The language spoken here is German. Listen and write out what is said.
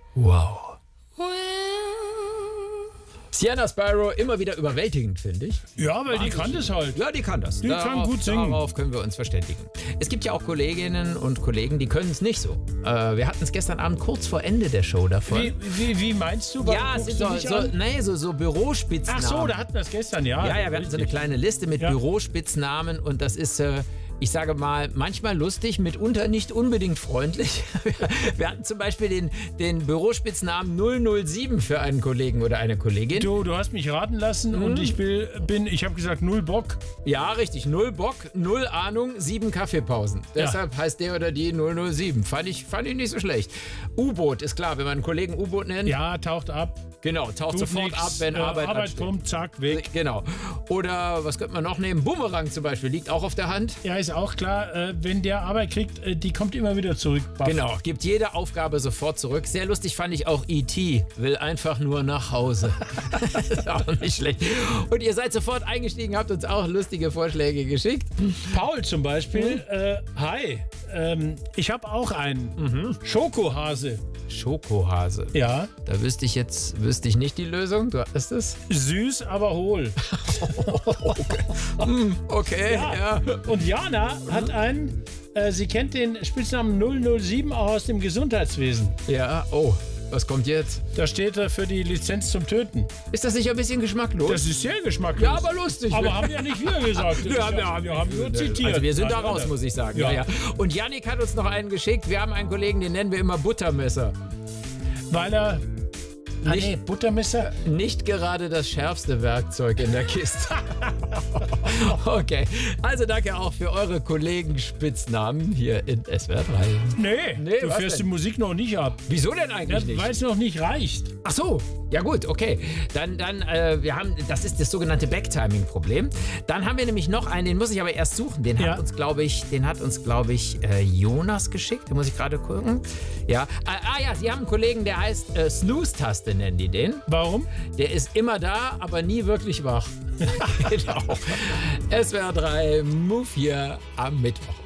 Wow. Sienna Spyro immer wieder überwältigend, finde ich. Ja, weil die kann das halt. Ja, die kann das. Die kann gut singen. Darauf können wir uns verständigen. Es gibt ja auch Kolleginnen und Kollegen, die können es nicht so. Wir hatten es gestern Abend kurz vor Ende der Show davon. Wie meinst du? Ja, es sind so Bürospitznamen. Ach so, da hatten wir es gestern, ja. Ja, wir hatten so eine kleine Liste mit Bürospitznamen und das ist... ich sage mal, manchmal lustig, mitunter nicht unbedingt freundlich. Wir hatten zum Beispiel den Bürospitznamen 007 für einen Kollegen oder eine Kollegin. Du hast mich raten lassen und ich habe gesagt, 0 Bock. Ja, richtig, 0 Bock, 0 Ahnung, 7 Kaffeepausen. Deshalb heißt der oder die 007. Fand ich nicht so schlecht. U-Boot, ist klar, wenn man einen Kollegen U-Boot nennt. Ja, taucht ab. Genau, taucht sofort ab, wenn Arbeit kommt, zack, weg. Genau. Oder, was könnte man noch nehmen? Bumerang zum Beispiel, liegt auch auf der Hand. Ja, ist auch klar, wenn der Arbeit kriegt, die kommt immer wieder zurück. Buff. Genau, gibt jede Aufgabe sofort zurück. Sehr lustig fand ich auch E.T. will einfach nur nach Hause. Das ist auch nicht schlecht. Und ihr seid sofort eingestiegen, habt uns auch lustige Vorschläge geschickt. Paul zum Beispiel, hi, ich habe auch einen Schokohase. Schokohase. Ja. Da wüsste ich nicht die Lösung. Du hast es? Süß, aber hohl. Okay, ja. Und Jana hat einen, sie kennt den Spitznamen 007 auch aus dem Gesundheitswesen. Ja, oh. Was kommt jetzt? Da steht er für die Lizenz zum Töten. Ist das nicht ein bisschen geschmacklos? Das ist sehr geschmacklos. Ja, aber lustig. Aber haben ja nicht wir gesagt. Wir haben nur zitiert. Also wir sind da raus, muss ich sagen. Ja. Und Yannick hat uns noch einen geschickt. Wir haben einen Kollegen, den nennen wir immer Buttermesser. Weil er... Buttermesser? Nicht gerade das schärfste Werkzeug in der Kiste. Okay, also danke auch für eure Kollegen-Spitznamen hier in SWR 3. Nee, du fährst die Musik noch nicht ab. Wieso denn eigentlich nicht? Weil es noch nicht reicht. Ach so, ja gut, okay. Dann das ist das sogenannte Backtiming-Problem. Dann haben wir nämlich noch einen, den muss ich aber erst suchen. Den hat uns, glaube ich, Jonas geschickt. Den muss ich gerade gucken. Ja. Sie haben einen Kollegen, der heißt Snooze-Taste, nennen die den. Warum? Der ist immer da, aber nie wirklich wach. Genau. SWR 3 Move hier am Mittwoch.